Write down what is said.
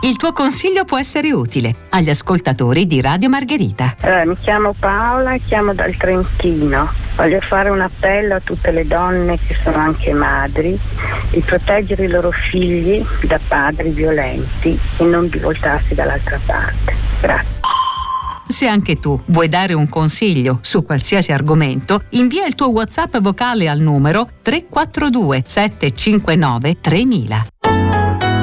Il tuo consiglio può essere utile agli ascoltatori di Radio Margherita. Mi chiamo Paola e chiamo dal Trentino. Voglio fare un appello a tutte le donne che sono anche madri di proteggere i loro figli da padri violenti e non di voltarsi dall'altra parte. Grazie. Se anche tu vuoi dare un consiglio su qualsiasi argomento, invia il tuo WhatsApp vocale al numero 342 759 3000.